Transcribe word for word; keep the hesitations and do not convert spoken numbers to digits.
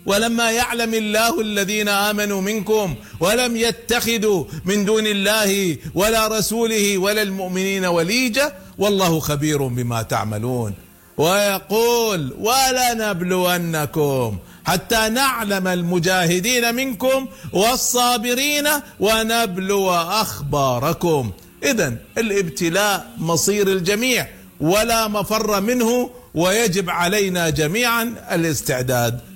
ولما يعلم الله الذين آمنوا منكم ولم يتخذوا من دون الله ولا رسوله ولا المؤمنين وليجة والله خبير بما تعملون. ويقول ولنبلونكم حتى نعلم المجاهدين منكم والصابرين ونبلو أخباركم. إذن الابتلاء مصير الجميع ولا مفر منه، ويجب علينا جميعا الاستعداد